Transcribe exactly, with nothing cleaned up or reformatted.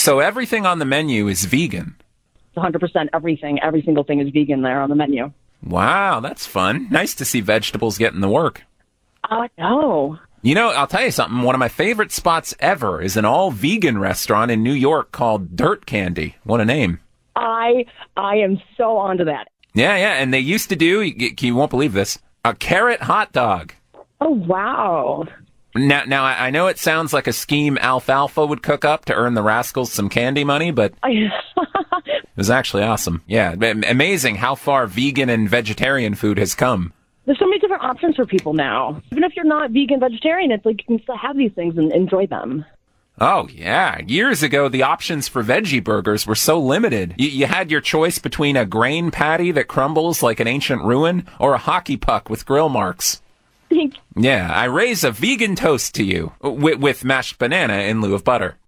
So everything on the menu is vegan? one hundred percent everything. Every single thing is vegan there on the menu. Wow, that's fun. Nice to see vegetables getting the work. I know. You know, I'll tell you something. One of my favorite spots ever is an all-vegan restaurant in New York called Dirt Candy. What a name. I I am so onto that. Yeah, yeah, and they used to do, you, you won't believe this, a carrot hot dog. Oh, wow. Now, now I know it sounds like a scheme Alfalfa would cook up to earn the rascals some candy money, but it was actually awesome. Yeah, amazing how far vegan and vegetarian food has come. There's so many different options for people now. Even if you're not vegan, vegetarian, it's like you can still have these things and enjoy them. Oh, yeah. Years ago, the options for veggie burgers were so limited. You, you had your choice between a grain patty that crumbles like an ancient ruin or a hockey puck with grill marks. Yeah, I raise a vegan toast to you with, with mashed banana in lieu of butter.